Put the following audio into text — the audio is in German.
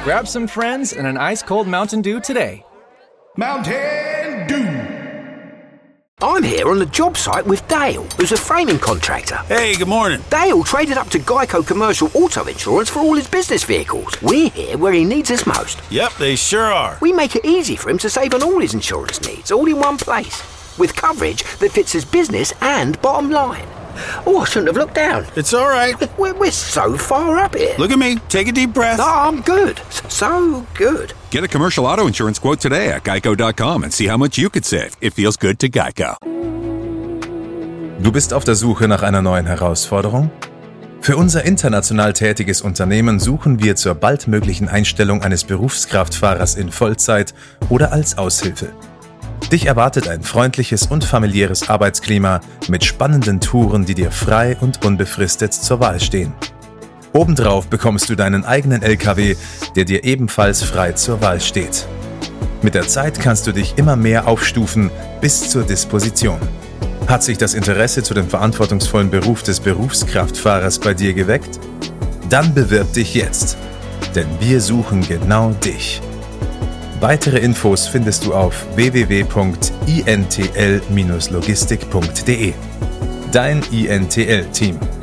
Grab some friends and an ice-cold Mountain Dew today. Mountain Dew. I'm here on the job site with Dale, who's a framing contractor. Hey, good morning. Dale traded up to Geico Commercial Auto Insurance for all his business vehicles. We're here where he needs us most. Yep, they sure are. We make it easy for him to save on all his insurance needs, all in one place, with coverage that fits his business and bottom line. Oh, I shouldn't have looked down. It's all right. We're so far up here. Look at me. Take a deep breath. Oh, I'm good. So good. Get a commercial auto insurance quote today at geico.com and see how much you could save. It feels good to Geico. Du bist auf der Suche nach einer neuen Herausforderung? Für unser international tätiges Unternehmen suchen wir zur baldmöglichen Einstellung eines Berufskraftfahrers in Vollzeit oder als Aushilfe. Dich erwartet ein freundliches und familiäres Arbeitsklima mit spannenden Touren, die dir frei und unbefristet zur Wahl stehen. Obendrauf bekommst du deinen eigenen LKW, der dir ebenfalls frei zur Wahl steht. Mit der Zeit kannst du dich immer mehr aufstufen bis zur Disposition. Hat sich das Interesse zu dem verantwortungsvollen Beruf des Berufskraftfahrers bei dir geweckt? Dann bewirb dich jetzt, denn wir suchen genau dich. Weitere Infos findest du auf www.intl-logistik.de. Dein INTL-Team.